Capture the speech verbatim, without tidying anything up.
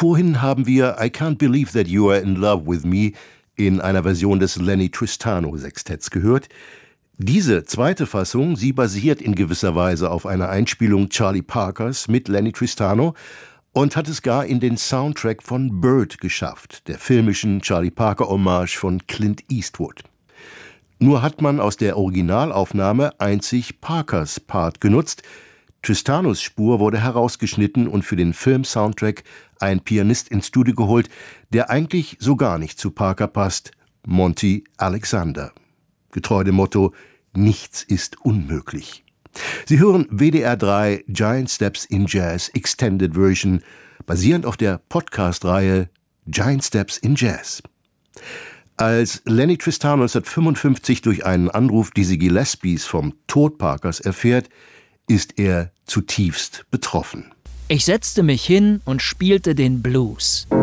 Vorhin haben wir I Can't Believe That You Are in Love With Me in einer Version des Lenny Tristano Sextetts gehört. Diese zweite Fassung, sie basiert in gewisser Weise auf einer Einspielung Charlie Parkers mit Lenny Tristano und hat es gar in den Soundtrack von Bird geschafft, der filmischen Charlie Parker-Hommage von Clint Eastwood. Nur hat man aus der Originalaufnahme einzig Parkers Part genutzt. Tristanos Spur wurde herausgeschnitten und für den Film-Soundtrack ein Pianist ins Studio geholt, der eigentlich so gar nicht zu Parker passt, Monty Alexander. Getreu dem Motto, nichts ist unmöglich. Sie hören W D R drei Giant Steps in Jazz Extended Version, basierend auf der Podcast-Reihe Giant Steps in Jazz. Als Lenny Tristano neunzehnhundertfünfundfünfzig durch einen Anruf Dizzy Gillespies vom Tod Parkers erfährt, ist er zutiefst betroffen. Ich setzte mich hin und spielte den Blues.